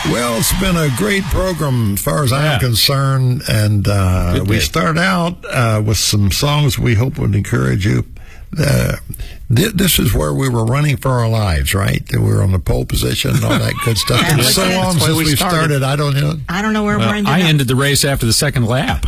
Well, it's been a great program as far as I'm concerned, and we start out with some songs we hope would encourage you. This is where we were running for our lives, right? We were on the pole position and all that good stuff. It's so long since we started. I don't know where we're ended up. I ended the race after the second lap.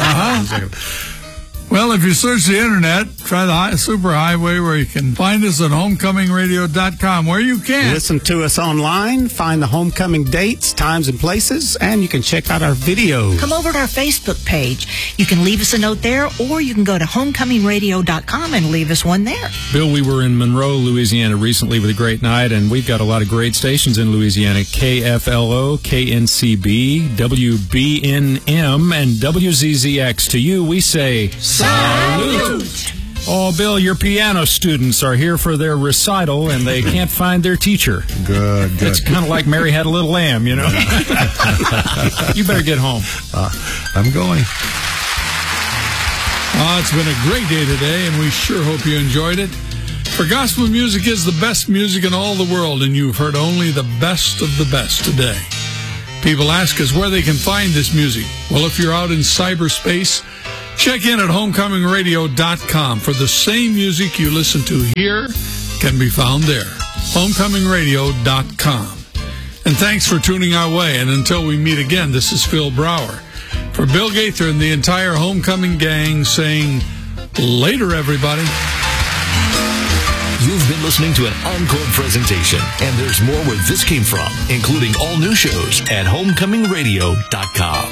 Well, if you search the internet, try the Superhighway, where you can find us at homecommingradio.com, where you can listen to us online, find the homecoming dates, times, and places, and you can check out our videos. Come over to our Facebook page. You can leave us a note there, or you can go to homecommingradio.com and leave us one there. Bill, we were in Monroe, Louisiana recently with a great night, and we've got a lot of great stations in Louisiana. KFLO, KNCB, WBNM, and WZZX. To you, we say... Salute! Oh, Bill, your piano students are here for their recital, and they can't find their teacher. Good. It's kind of like Mary Had a Little Lamb, you know? You better get home. I'm going. It's been a great day today, and we sure hope you enjoyed it. For gospel music is the best music in all the world, and you've heard only the best of the best today. People ask us where they can find this music. Well, if you're out in cyberspace, check in at homecommingradio.com for the same music you listen to here can be found there. homecommingradio.com. And thanks for tuning our way. And until we meet again, this is Phil Brower. For Bill Gaither and the entire Homecoming gang saying, later, everybody. You've been listening to an encore presentation, and there's more where this came from, including all new shows at homecommingradio.com.